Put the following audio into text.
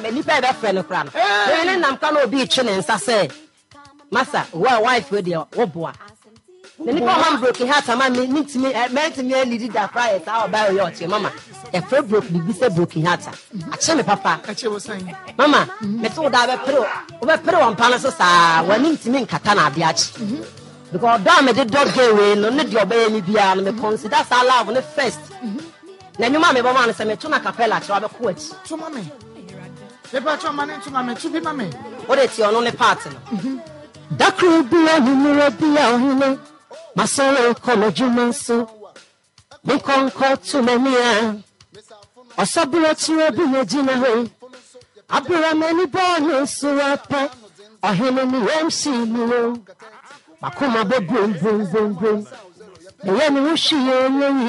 Many better friend of Crown. And I'm going to be chilling, I say, Massa, wife with your boy. The Nippon broken heart, a man meets me, meant me, did that fire, our barrier, your mamma. A fur broke, be said broken heart. I tell me, Papa, I was saying, Mamma, let's all die over on Palaces, when it's me, Katana, Biach. Because damn it, the dog gave away, no need your baby beyond the consider that's our love on the first. Then your mammy, Mamma, and Tuna Capella, to have a quote. To mammy. They brought your money to mammy, to be mammy. What is your only partner? That could be a new my sorrow, come a Jumanso. We conquer to many. Or Sabra to be a dinner. Abra many bonus, so I pet. Or him in the MC, Makuma, boom, boom, boom, boom. The enemy, she